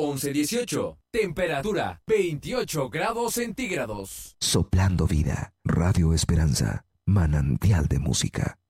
1118. Temperatura 28 grados centígrados. Soplando vida. Radio Esperanza. Manantial de música.